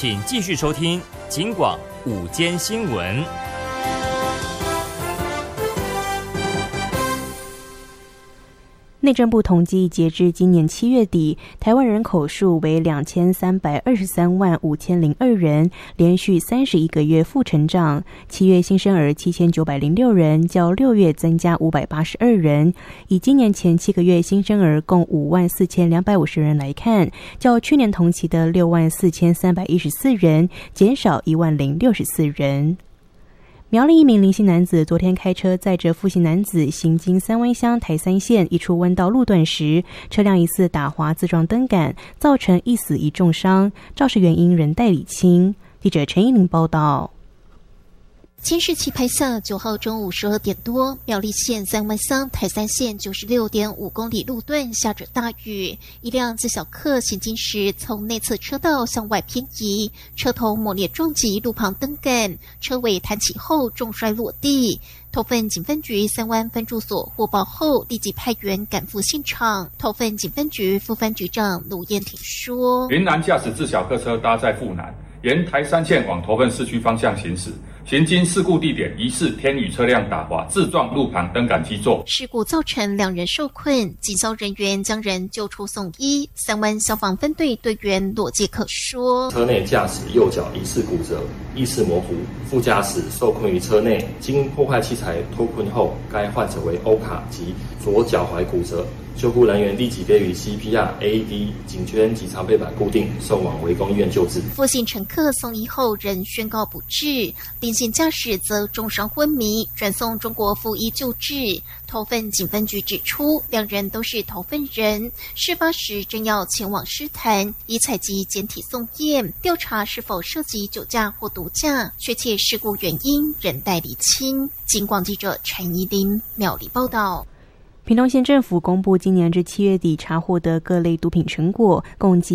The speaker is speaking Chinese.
请继续收听警广午间新闻。 内政部统计，截至今年7月底，台湾人口数为2323万5002人，连续31个月负成长。7月新生儿7906人，较6月增加582人。以今年前7个月新生儿共54250人来看，较去年同期的64314人减少10064人。苗栗一名林姓男子昨天开车载着负姓男子行经三湾乡台三线一处弯道路段时，车辆疑似打滑自撞灯杆，造成1死1重伤，肇事原因仍待厘清。记者陈依玲报道。 监视器拍下9号中午12点多，苗栗县三湾乡台三线96.5公里路段下着大雨，一辆自小客行经时从内侧车道向外偏移，车头猛烈撞击路旁灯杆，车尾弹起后重摔落地。头份警分局三湾分驻所获报后，立即派员赶赴现场。头份警分局副分局长卢彦廷说： 云南驾驶自小客车搭载富男，沿台三线往头份市区方向行驶。行经事故地点，疑似天宇车辆打滑，自撞路旁灯杆基座。 事故造成2人受困，警消人员将人救出送医。三湾消防分队队员罗杰克说： 车内驾驶右脚疑似骨折，意识模糊，副驾驶受困于车内，经破坏器材脱困后，该患者为欧卡及左脚踝骨折。救护人员立即给予 CPR、AED、颈圈及常备板固定，送往围攻医院救治。 负姓乘客送医后仍宣告不治，林姓驾驶则重伤昏迷，转送中国附医救治。头份警分局指出，2人都是头份人，事发时正要前往狮潭，已采集检体送验，调查是否涉及酒驾或毒驾，确切事故原因仍待厘清。警广记者陈怡琳苗栗报道。 屏东县政府公布今年至7月底查获的各类毒品成果，共计